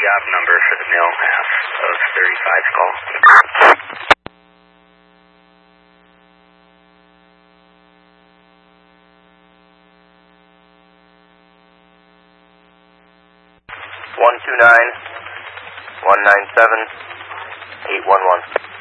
job number for the male half of 35's call. (129-197-811)